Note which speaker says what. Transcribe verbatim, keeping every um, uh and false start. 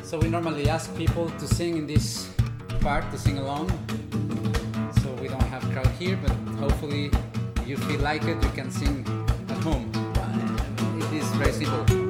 Speaker 1: So we normally ask people to sing in this part, to sing along. So we don't have crowd here, but hopefully if you feel like it, you can sing at home. It is very simple.